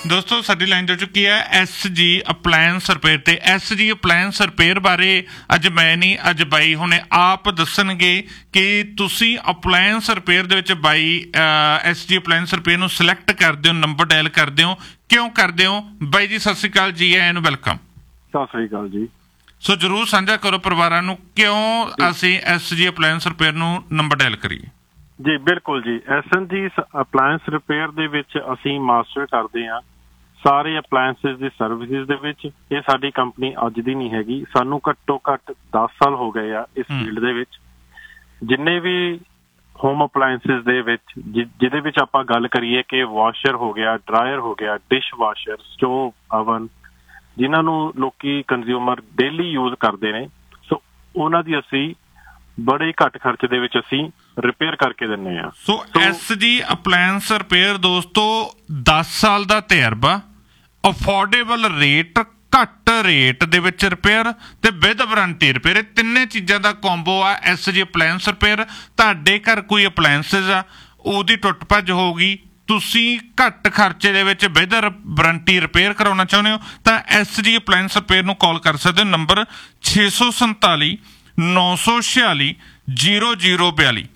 ਦੋਸਤੋ ਸਾਡੀ ਲਾਈਨ ਜੁੜ ਚੁੱਕੀ ਹੈ SG ਅਪਲਾਇੰਸ ਰਿਪੇਅਰ ਤੇ SG ਅਪਲਾਇੰਸ ਰਿਪੇਅਰ ਬਾਰੇ ਅੱਜ ਮੈਂ ਨਹੀਂ ਅੱਜ ਬਾਈ ਹੁਣੇ ਆਪ ਦੱਸਣਗੇ ਕਿ ਤੁਸੀਂ ਅਪਲਾਇੰਸ ਰਿਪੇਅਰ ਦੇ ਵਿੱਚ ਬਾਈ SG ਅਪਲਾਇੰਸ ਰਿਪੇਅਰ ਨੂੰ ਸਿਲੈਕਟ ਕਰਦੇ ਹੋ, ਨੰਬਰ ਡਾਇਲ ਕਰਦੇ ਹੋ, ਕਿਉਂ ਕਰਦੇ ਹੋ? ਬਾਈ ਜੀ ਸਤਿ ਸ਼੍ਰੀ ਅਕਾਲ ਜੀ, ਐਨ ਵੈਲਕਮ। ਸਤਿ ਸ਼੍ਰੀ ਅਕਾਲ ਜੀ। ਸੋ ਜਰੂਰ ਸਾਂਝਾ ਕਰੋ ਪਰਿਵਾਰਾਂ ਨੂੰ ਕਿਉਂ ਅਸੀਂ SG ਅਪਲਾਇੰਸ ਰਿਪੇਅਰ ਨੂੰ ਨੰਬਰ ਡਾਇਲ ਕਰੀਏ। ਜੀ ਬਿਲਕੁਲ ਜੀ, SG ਅਪਲਾਇੰਸ ਰਿਪੇਅਰ ਦੇ ਵਿੱਚ ਅਸੀਂ ਮਾਸਟਰ ਕਰਦੇ ਹਾਂ ਸਾਰੇ ਅਪਲਾਇੰਸਿਸ ਦੀ ਸਰਵਿਸਿਜ਼ ਦੇ ਵਿੱਚ। ਇਹ ਸਾਡੀ ਕੰਪਨੀ ਅੱਜ ਦੀ ਨਹੀਂ ਹੈਗੀ, ਸਾਨੂੰ ਘੱਟੋ ਘੱਟ 10 ਸਾਲ ਹੋ ਗਏ ਆ ਇਸ ਫੀਲਡ ਦੇ ਵਿੱਚ। ਜਿੰਨੇ ਵੀ ਹੋਮ ਅਪਲਾਇੰਸਿਸ ਦੇ ਵਿੱਚ ਜਿਹਦੇ ਵਿੱਚ ਆਪਾਂ ਗੱਲ ਕਰੀਏ ਕਿ ਵਾਸ਼ਰ ਹੋ ਗਿਆ, ਡਰਾਇਰ ਹੋ ਗਿਆ, ਡਿਸ਼ ਵਾਸ਼ਰ, ਸਟੋਵ, ਅਵਨ, ਜਿਨ੍ਹਾਂ ਨੂੰ ਲੋਕੀ ਕੰਜ਼ਿਊਮਰ ਡੇਲੀ ਯੂਜ਼ ਕਰਦੇ ਨੇ, ਸੋ ਉਹਨਾਂ ਦੀ ਅਸੀਂ ਬੜੇ ਘੱਟ ਖਰਚ ਦੇ ਵਿੱਚ ਅਸੀਂ ਰਿਪੇਅਰ ਕਰਕੇ ਦਿੰਦੇ ਹਾਂ। ਸੋ SG ਅਪਲਾਇੰਸ ਰਿਪੇਅਰ ਦੋਸਤੋ 10 ਸਾਲ ਦਾ ਤਜਰਬਾ, ਅਫੋਰਡੇਬਲ ਰੇਟ, ਘੱਟ ਰੇਟ ਦੇ ਵਿੱਚ ਰਿਪੇਅਰ ਤੇ ਵਿਦ ਵਾਰੰਟੀ ਰਿਪੇਅਰ, ਇਹ ਤਿੰਨੇ ਚੀਜ਼ਾਂ ਦਾ ਕੰਬੋ ਆ SG ਅਪਲਾਇੰਸ ਰਿਪੇਅਰ। ਤੁਹਾਡੇ ਘਰ ਕੋਈ ਅਪਲਾਇੰਸਿਸ ਆ, ਉਹਦੀ ਟੁੱਟ ਭੱਜ ਹੋਊਗੀ, ਤੁਸੀਂ ਘੱਟ ਖਰਚੇ ਦੇ ਵਿੱਚ ਵਿਦ ਵਾਰੰਟੀ ਰਿਪੇਅਰ ਕਰਾਉਣਾ ਚਾਹੁੰਦੇ ਹੋ ਤਾਂ SG ਅਪਲਾਇੰਸ ਰਿਪੇਅਰ ਨੂੰ ਕਾਲ ਕਰ ਸਕਦੇ ਹੋ। ਨੰਬਰ 647 946 0042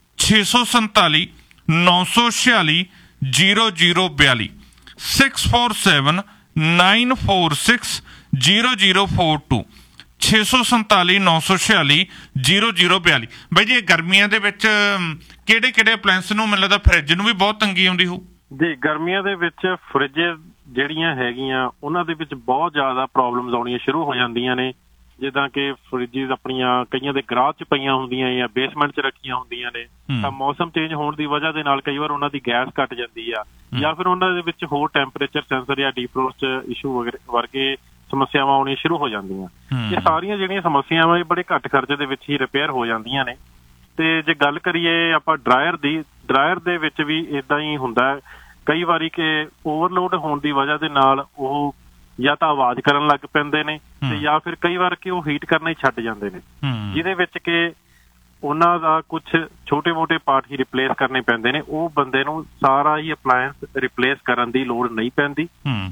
647 946 0042 647 946 0042 647 946 0042। ਬਾਈ ਜੀ ਗਰਮੀਆਂ ਦੇ ਵਿੱਚ ਕਿਹੜੇ ਕਿਹੜੇ ਅਪਲਾਇੰਸ ਨੂੰ ਮੈਨੂੰ ਲੱਗਦਾ ਫਰਿੱਜ ਨੂੰ ਵੀ ਬਹੁਤ ਤੰਗੀ ਆਉਂਦੀ ਹੋਊ ਜੀ। ਗਰਮੀਆਂ ਦੇ ਵਿੱਚ ਫਰਿੱਜ ਜਿਹੜੀਆਂ ਹੈਗੀਆਂ ਉਹਨਾਂ ਦੇ ਵਿੱਚ ਬਹੁਤ ਜ਼ਿਆਦਾ ਪ੍ਰੋਬਲਮਸ ਆਉਣੀਆਂ ਸ਼ੁਰੂ ਹੋ ਜਾਂਦੀਆਂ ਨੇ, ਜਿੱਦਾਂ ਕਿ ਫਰਿੱਜਿਸ ਆਪਣੀਆਂ ਕਈਆਂ ਦੇ ਗਰਾਜ 'ਚ ਪਈਆਂ ਹੁੰਦੀਆਂ ਜਾਂ ਬੇਸਮੈਂਟ 'ਚ ਰੱਖੀਆਂ ਹੁੰਦੀਆਂ ਨੇ, ਤਾਂ ਮੌਸਮ ਚੇਂਜ ਹੋਣ ਦੀ ਵਜ੍ਹਾ ਦੇ ਨਾਲ ਕਈ ਵਾਰ ਉਹਨਾਂ ਦੀ ਗੈਸ ਘੱਟ ਜਾਂਦੀ ਆ, ਜਾਂ ਫਿਰ ਉਹਨਾਂ ਦੇ ਵਿੱਚ ਹੋਰ ਟੈਂਪਰੇਚਰ ਸੈਂਸਰ ਜਾਂ ਡੀਫਰੋਸਟ ਇਸ਼ੂ ਵਰਗੇ ਸਮੱਸਿਆਵਾਂ ਆਉਣੀਆਂ ਸ਼ੁਰੂ ਹੋ ਜਾਂਦੀਆਂ। ਇਹ ਸਾਰੀਆਂ ਜਿਹੜੀਆਂ ਸਮੱਸਿਆਵਾਂ ਇਹ ਬੜੇ ਘੱਟ ਖਰਚੇ ਦੇ ਵਿੱਚ ਹੀ ਰਿਪੇਅਰ ਹੋ ਜਾਂਦੀਆਂ ਨੇ। ਤੇ ਜੇ ਗੱਲ ਕਰੀਏ ਆਪਾਂ ਡਰਾਇਰ ਦੀ, ਡਰਾਇਰ ਦੇ ਵਿੱਚ ਵੀ ਇੱਦਾਂ ਹੀ ਹੁੰਦਾ ਕਈ ਵਾਰੀ ਕਿ ਓਵਰਲੋਡ ਹੋਣ ਦੀ ਵਜ੍ਹਾ ਦੇ ਨਾਲ ਉਹ ਜਾਂ ਤਾਂ ਆਵਾਜ਼ ਕਰਨ ਲੱਗ ਪੈਂਦੇ ਨੇ ਤੇ ਜਾਂ ਫਿਰ ਕਈ ਵਾਰ ਕਿ ਉਹ ਹੀਟ ਕਰਨਾ ਹੀ ਛੱਡ ਜਾਂਦੇ ਨੇ, ਜਿਹਦੇ ਵਿੱਚ ਕਿ ਉਹਨਾਂ ਦਾ ਕੁਝ ਛੋਟੇ ਮੋਟੇ ਪਾਰਟ ਹੀ ਰਿਪਲੇਸ ਕਰਨੇ ਪੈਂਦੇ ਨੇ। ਉਹ ਬੰਦੇ ਨੂੰ ਸਾਰਾ ਹੀ ਅਪਲਾਇੰਸ ਰਿਪਲੇਸ ਕਰਨ ਦੀ ਲੋੜ ਨਹੀਂ ਪੈਂਦੀ।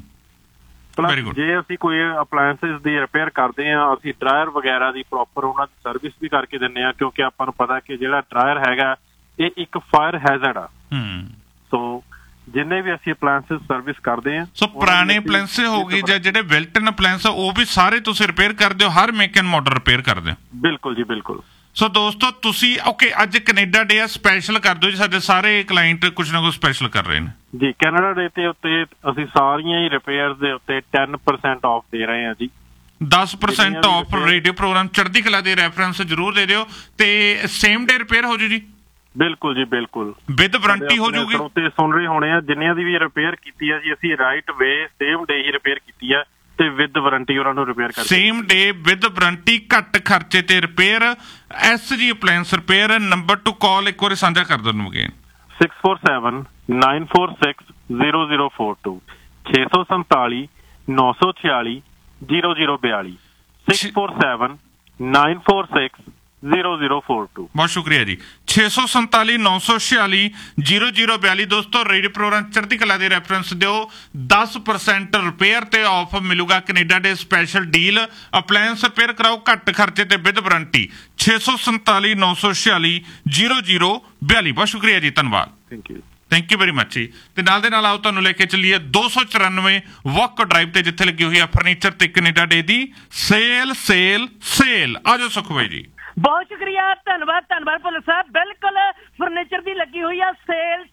ਜੇ ਅਸੀਂ ਕੋਈ ਅਪਲਾਇੰਸਿਸ ਦੀ ਰਿਪੇਅਰ ਕਰਦੇ ਹਾਂ, ਅਸੀਂ ਡਰਾਇਰ ਵਗੈਰਾ ਦੀ ਪ੍ਰੋਪਰ ਉਹਨਾਂ ਦੀ ਸਰਵਿਸ ਵੀ ਕਰਕੇ ਦਿੰਦੇ ਹਾਂ, ਕਿਉਂਕਿ ਆਪਾਂ ਨੂੰ ਪਤਾ ਕਿ ਜਿਹੜਾ ਡਰਾਇਰ ਹੈਗਾ ਇਹ ਇੱਕ ਫਾਇਰ ਹੈਜ਼ਰਡ ਆ। ਸੋ ਜਿੰਨੇ ਵੀ ਅਸੀਂ ਅਪਲਾਇੰਸਿਸ ਸਰਵਿਸ ਕਰਦੇ ਹਾਂ, ਸੋ ਪੁਰਾਣੇ ਅਪਲਾਇੰਸ ਹੋ ਗਏ ਜਾਂ ਜਿਹੜੇ ਬਿਲਟ ਇਨ ਅਪਲਾਇੰਸ ਉਹ ਵੀ ਸਾਰੇ ਤੁਸੀਂ ਰਿਪੇਅਰ ਕਰਦੇ ਹੋ, ਹਰ ਮੇਕ ਐਂਡ ਮਾਡਲ ਰਿਪੇਅਰ ਕਰਦੇ ਹੋ? ਬਿਲਕੁਲ ਜੀ ਬਿਲਕੁਲ। ਸੋ ਦੋਸਤੋ ਤੁਸੀਂ ਅੱਜ ਕੈਨੇਡਾ ਡੇ ਆ, ਸਪੈਸ਼ਲ ਕਰ ਦਿਓ ਜੀ, ਸਾਡੇ ਸਾਰੇ ਕਲਾਇੰਟ ਕੁਝ ਨਾ ਕੁਝ ਸਪੈਸ਼ਲ ਕਰ ਰਹੇ ਨੇ ਜੀ। ਕੈਨੇਡਾ ਡੇ ਦੇ ਉੱਤੇ ਅਸੀਂ ਸਾਰੀਆਂ ਹੀ ਰਿਪੇਅਰ ਦੇ ਉੱਤੇ 10% ਆਫ ਦੇ ਰਹੇ ਹਾਂ ਜੀ। 10% ਆਫ ਰੇਡੀਓ ਪ੍ਰੋਗਰਾਮ ਚੜ੍ਹਦੀ ਕਲਾ ਦੇ ਰੈਫਰੈਂਸ ਜ਼ਰੂਰ ਦੇ ਦਿਓ ਤੇ ਸੇਮ ਡੇ ਰਿਪੇਅਰ ਹੋ ਜੂ ਜੀ। ਬਿਲਕੁਲ ਜੀ ਬਿਲਕੁਲ, ਵਿਦ ਵਾਰੰਟੀ ਹੋ ਜੂਗੀ। ਤੇ ਸੁਣ ਰਹੇ ਹੋਣੇ ਆ ਜਿੰਨਿਆਂ ਦੀ ਵੀ ਰਿਪੇਅਰ ਕੀਤੀ ਆ ਜੀ, ਅਸੀਂ ਰਾਈਟ ਵੇ ਸੇਮ ਡੇ ਹੀ ਰਿਪੇਅਰ ਕੀਤੀ ਆ ਤੇ ਵਿਦ ਵਾਰੰਟੀ ਉਹਨਾਂ ਨੂੰ ਰਿਪੇਅਰ ਕਰ ਸੇਮ ਡੇ ਵਿਦ ਵਾਰੰਟੀ, ਘੱਟ ਖਰਚੇ ਤੇ repair. SG appliance repair number two ਕਾਲ ਇੱਕ ਵਾਰੀ ਸਾਂਝਾ ਕਰ ਦਿਓ ਅਗੇਨ, 647 946 0042 647 946 0042 647 946 0042। ਬਹੁਤ ਸ਼ੁਕਰੀਆ ਜੀ। 647 946 0042। ਦੋਸਤੋ ਰੇਡੀਓ ਪ੍ਰੋਗਰਾਮ ਚੜ੍ਹਦੀ ਕਲਾ ਦੇ ਰੈਫਰੈਂਸ ਦਿਓ, 10% ਰਿਪੇਅਰ ਤੇ ਆਫ ਮਿਲੂਗਾ। ਕੈਨੇਡਾ ਦੇ ਸਪੈਸ਼ਲ ਡੀਲ, ਅਪਲਾਇੰਸ ਰਿਪੇਅਰ ਕਰਾਓ ਘੱਟ ਖਰਚੇ ਤੇ ਵਿਦ ਵਾਰੰਟੀ। 647 946 0042। ਬਹੁਤ ਸ਼ੁਕਰੀਆ ਜੀ, ਧੰਨਵਾਦ, ਥੈਂਕ ਯੂ ਵੈਰੀ ਮੱਚ ਜੀ। ਤੇ ਨਾਲ ਦੇ ਨਾਲ ਆਓ ਤੁਹਾਨੂੰ ਲੈ ਕੇ ਚੱਲੀਏ 294 ਵਾਕ ਡਰਾਈਵ ਤੇ, ਜਿੱਥੇ ਲੱਗੀ ਹੋਈ ਆ ਫਰਨੀਚਰ ਤੇ ਕੈਨੇਡਾ ਡੇ ਦੀ ਸੇਲ। ਆ ਜਾਓ ਸੁਖਬਾਈ ਜੀ। ਬਹੁਤ ਸ਼ੁਕਰੀਆ, ਧੰਨਵਾਦ ਭੁੱਲਰ ਸਾਹਿਬ। ਬਿਲਕੁਲ ਫਰਨੀਚਰ ਦੀ ਲੱਗੀ ਹੋਈ ਆ ਸੇਲ।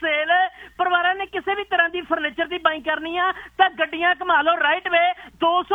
ਪਰਿਵਾਰਾਂ ਨੇ ਕਿਸੇ ਵੀ ਤਰ੍ਹਾਂ ਦੀ ਫਰਨੀਚਰ ਦੀ ਬਾਈ ਕਰਨੀ ਆ ਤਾਂ ਗੱਡੀਆਂ ਘੁਮਾ ਲਓ ਰਾਈਟ ਵੇ 200